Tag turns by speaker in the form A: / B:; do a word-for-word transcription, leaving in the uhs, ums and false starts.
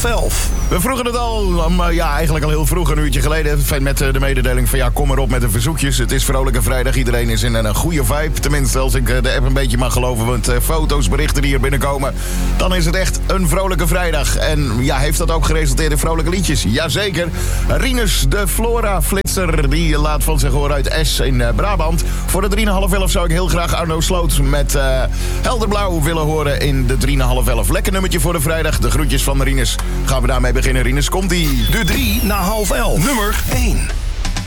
A: half elf.
B: We vroegen het al, um, ja, eigenlijk al heel vroeg, een uurtje geleden, met uh, de mededeling van ja, kom erop met de verzoekjes. Het is Vrolijke Vrijdag, iedereen is in een, een goede vibe. Tenminste, als ik uh, de app een beetje mag geloven, want uh, foto's, berichten die hier binnenkomen, dan is het echt een Vrolijke Vrijdag. En ja, heeft dat ook geresulteerd in vrolijke liedjes? Jazeker. Rinus, de Flora-flitser, die laat van zich horen uit Es in uh, Brabant. Voor de drie en half elf zou ik heel graag Arno Sloot met uh, Helderblauw willen horen in de drie en half elf. Lekker nummertje voor de vrijdag. De groetjes van Rinus. Gaan we daarmee beginnen, Rinus? Komt-ie.
A: De drie na half elf. Nummer één.